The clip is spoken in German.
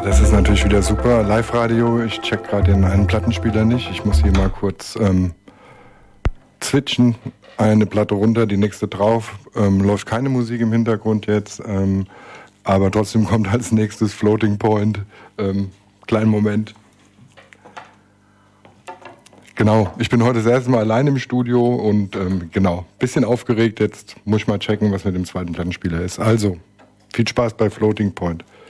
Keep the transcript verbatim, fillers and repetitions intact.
Das ist natürlich wieder super. Live-Radio, ich check gerade den einen Plattenspieler nicht. Ich muss hier mal kurz ähm, switchen. Eine Platte runter, die nächste drauf. Ähm, läuft keine Musik im Hintergrund jetzt, ähm, aber trotzdem kommt als nächstes Floating Point. Ähm, kleinen Moment. Genau, ich bin heute das erste Mal allein im Studio und ähm, genau, bisschen aufgeregt. Jetzt muss ich mal checken, was mit dem zweiten Plattenspieler ist. Also, viel Spaß bei Floating Point.